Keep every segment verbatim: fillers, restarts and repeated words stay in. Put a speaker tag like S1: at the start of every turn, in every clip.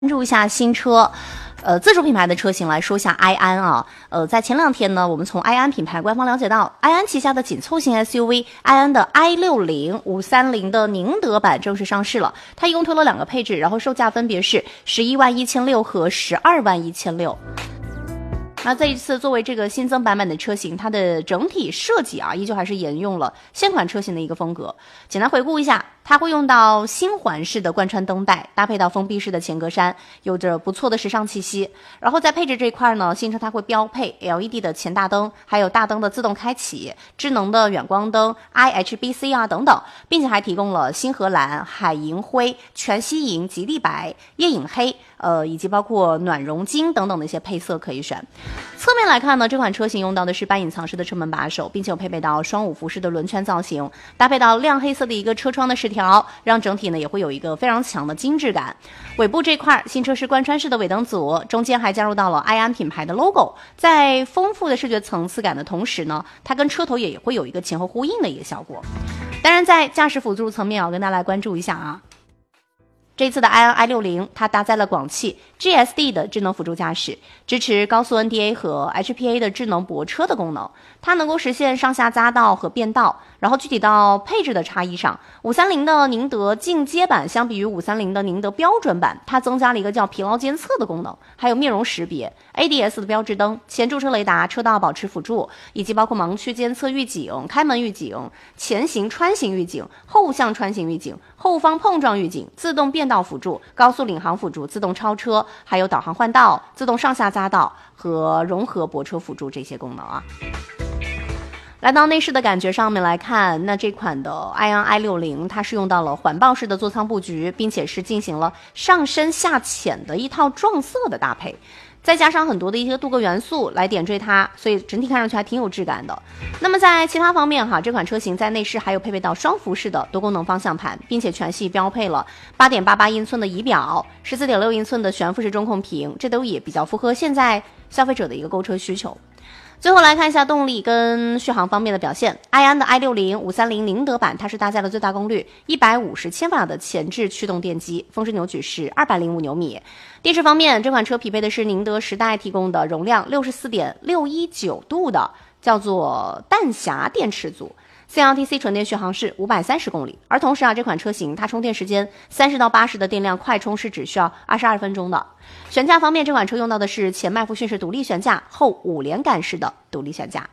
S1: 关注一下新车。呃，自主品牌的车型来说一下埃安啊，呃，在前两天呢，我们从埃安品牌官方了解到，埃安旗下的紧凑型 S U V 埃安的 i 六零、五三零的宁德版正式上市了。它一共推了两个配置，然后售价分别是十一万一千六和十二万一千六。那这一次作为这个新增版本的车型，它的整体设计啊，依旧还是沿用了现款车型的一个风格。简单回顾一下，它会用到星环式的贯穿灯带，搭配到封闭式的前格栅，有着不错的时尚气息。然后在配置这一块呢，新车它会标配 L E D 的前大灯，还有大灯的自动开启、智能的远光灯、I H B C 啊等等，并且还提供了星河蓝、海银灰、全息银、极地白、夜影黑，呃，以及包括暖熔金等等的一些配色可以选。侧面来看呢，这款车型用到的是半隐藏式的车门把手，并且有配备到双五辐式的轮圈造型，搭配到亮黑色的一个车窗的饰条，让整体呢也会有一个非常强的精致感。尾部这块新车是贯穿式的尾灯组，中间还加入到了埃安品牌的 logo， 在丰富的视觉层次感的同时呢，它跟车头也会有一个前后呼应的一个效果。当然在驾驶辅助层面，我跟大家来关注一下啊。这次的埃安 i 六零，它搭载了广汽 G S D 的智能辅助驾驶，支持高速 N D A 和 H P A 的智能泊车的功能，它能够实现上下匝道和变道。然后具体到配置的差异上，五三零的宁德进阶版相比于五三零的宁德标准版，它增加了一个叫疲劳监测的功能，还有面容识别、A D S 的标志灯、前驻车雷达、车道保持辅助，以及包括盲区监测预警、开门预警、前行穿行预警、后向穿行预警、后方碰撞预警、自动变道辅助、高速领航辅助、自动超车，还有导航换道、自动上下匝道和融合泊车辅助这些功能啊。来到内饰的感觉上面来看，那这款的埃安 i 六零它是用到了环抱式的座舱布局，并且是进行了上深下浅的一套撞色的搭配，再加上很多的一些镀铬元素来点缀它，所以整体看上去还挺有质感的。那么在其他方面哈，这款车型在内饰还有配备到双辐式的多功能方向盘，并且全系标配了 八点八八英寸的仪表、十四点六英寸的悬浮式中控屏，这都也比较符合现在消费者的一个购车需求。最后来看一下动力跟续航方面的表现。埃安的 i 六零、五三零宁德版，它是搭载了最大功率一百五十千瓦的前置驱动电机，峰值扭矩是二百零五牛米。电池方面，这款车匹配的是宁德时代提供的容量 六十四点六一九度的叫做弹匣电池组。C L T C 纯电续航是五百三十公里，而同时啊，这款车型它充电时间三十到八十的电量快充是只需要二十二分钟的。悬架方面，这款车用到的是前麦弗逊式独立悬架，后五连杆式的独立悬架。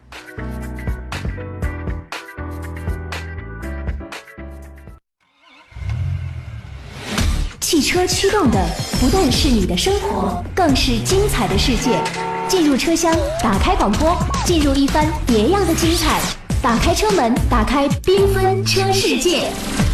S2: 汽车驱动的不但是你的生活，更是精彩的世界。进入车厢，打开广播，进入一番别样的精彩。打开车门，打开缤纷车世界。